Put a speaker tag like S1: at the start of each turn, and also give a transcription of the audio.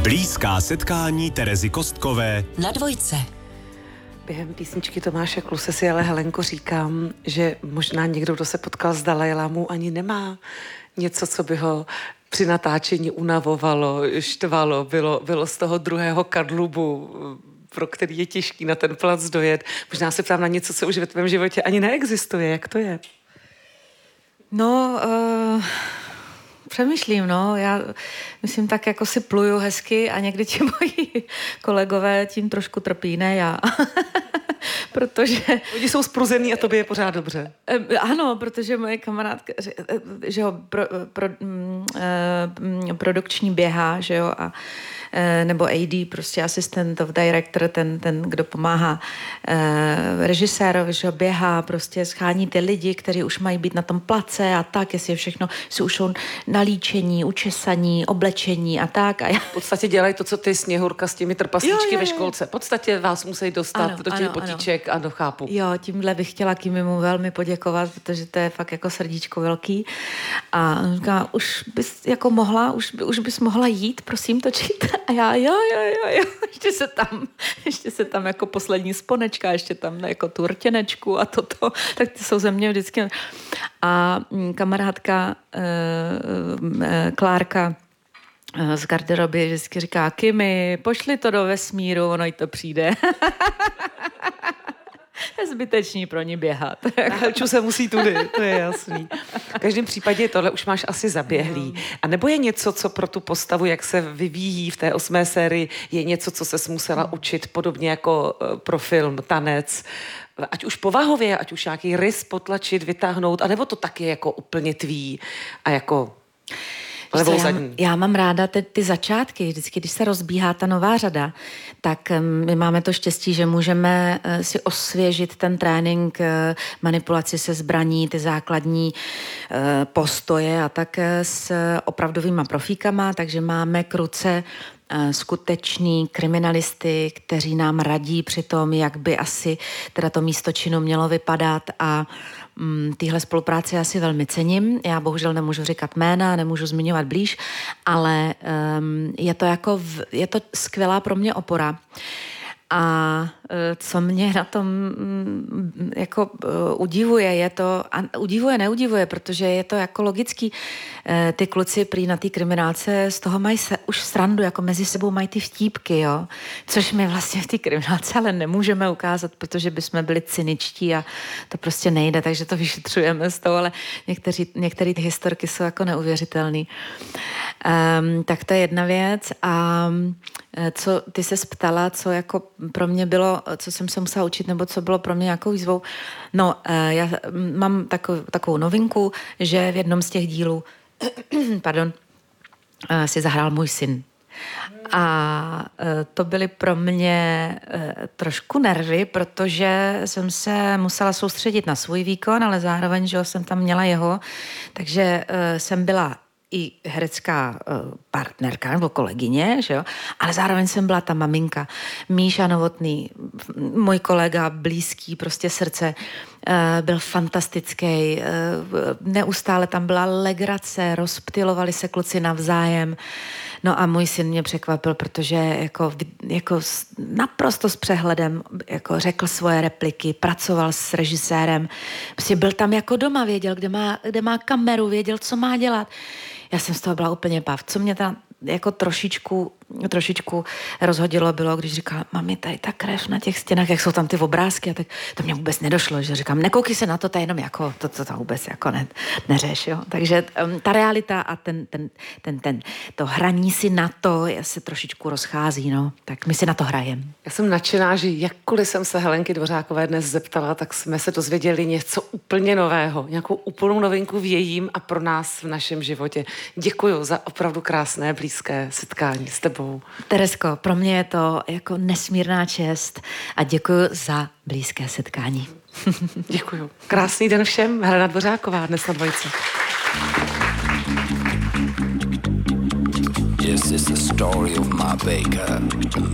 S1: Blízká setkání Terezy Kostkové
S2: na Dvojce.
S3: Během písničky Tomáše Kluse si ale, Helenko, říkám, že možná někdo, kdo se potkal s Dalajlámou, ani nemá něco, co by ho při natáčení unavovalo, štvalo, bylo z toho druhého kadlubu, pro který je těžký na ten plac dojet. Možná se ptám na něco, co už ve tvém životě ani neexistuje. Jak to je?
S4: No, přemýšlím, no. Já myslím, tak jako si pluju hezky a někdy ti moji kolegové tím trošku trpí, ne já. Protože...
S3: Oni jsou spruzený a tobě je pořád dobře.
S4: Ano, protože moje kamarádka, že jo, produkční běhá, že jo, a nebo AD, prostě assistant of director, ten kdo pomáhá režisérovi, že běhá, prostě schání ty lidi, kteří už mají být na tom place a tak, jestli je všechno, jsou už nalíčení, učesaní, oblečení a tak. A já...
S3: V podstatě dělají to, co ty Sněhurka s těmi trpaslíčky ve školce. V podstatě vás musí dostat do těch potíček a do chápu.
S4: Jo, tímhle bych chtěla Kimimu velmi poděkovat, protože to je fakt jako srdíčko velký. A říká, už bys jako mohla, už bys mohla jít, prosím, točit. A já, jo, ještě se tam jako poslední sponečka, ještě tam jako tu rtěnečku a toto, tak ty jsou ze mě vždycky. A kamarádka Klárka z garderoby vždycky říká, Kimi, pošli to do vesmíru, ono jí to přijde. Je zbytečný pro ní běhat.
S3: Na Helču se musí tudy, to je jasný. V každém případě tohle už máš asi zaběhlý. A nebo je něco, co pro tu postavu, jak se vyvíjí v té 8. sérii, je něco, co ses musela učit, podobně jako pro film, tanec, ať už povahově, ať už nějaký rys potlačit, vytáhnout, anebo to taky jako úplně tvý a jako...
S4: Já mám ráda ty začátky. Vždycky, když se rozbíhá ta nová řada, tak my máme to štěstí, že můžeme si osvěžit ten trénink, manipulaci se zbraní, ty základní postoje a tak s opravdovýma profíkama, takže máme k ruce skuteční kriminalisty, kteří nám radí při tom, jak by asi teda to místo činu mělo vypadat a téhle spolupráce já si velmi cením. Já bohužel nemůžu říkat jména, nemůžu zmiňovat blíž, ale je to skvělá pro mě opora. A co mě na tom jako udivuje, je to, a neudivuje, protože je to jako logický, ty kluci prý na té kriminálce z toho mají už srandu, jako mezi sebou mají ty vtípky, jo, což my vlastně v té kriminálce ale nemůžeme ukázat, protože bychom byli cyničtí a to prostě nejde, takže to vyšetřujeme z toho, ale některé ty historky jsou jako neuvěřitelný. Tak to je jedna věc a co ty se ptala, co jako pro mě bylo, co jsem se musela učit, nebo co bylo pro mě nějakou výzvou. No, já mám takovou novinku, že v jednom z těch dílů si zahrál můj syn. A to byly pro mě trošku nervy, protože jsem se musela soustředit na svůj výkon, ale zároveň, že jsem tam měla jeho, takže jsem byla i herecká partnerka nebo kolegyně, že jo? Ale zároveň jsem byla ta maminka. Míša Novotný, můj kolega, blízký, prostě srdce, byl fantastický. Neustále tam byla legrace, rozptylovali se kluci navzájem. No a můj syn mě překvapil, protože jako naprosto s přehledem jako řekl svoje repliky, pracoval s režisérem. Prostě byl tam jako doma, věděl, kde má kameru, věděl, co má dělat. Já jsem z toho byla úplně pav. Co mě tam jako trošičku rozhodilo bylo, když říkala, mami, tady ta krev na těch stěnách, jak jsou tam ty obrázky, a tak to mě vůbec nedošlo, že říkám, nekoukej se na to, to je jenom jako, to vůbec jako neřeš, jo. Takže ta realita a to hraní si na to se trošičku rozchází, no. Tak my si na to hrajeme.
S3: Já jsem nadšená, že jakkoliv jsem se Helenky Dvořákové dnes zeptala, tak jsme se dozvěděli něco úplně nového, nějakou úplnou novinku v jejím a pro nás v našem životě. Děkuju za opravdu krásné, blízké setkání s tebou.
S4: Teresko, pro mě je to jako nesmírná čest a děkuji za blízké setkání.
S3: Děkuju. Krásný den všem. Helena Dvořáková dnes na Dvojce.
S5: This is the story of my baker.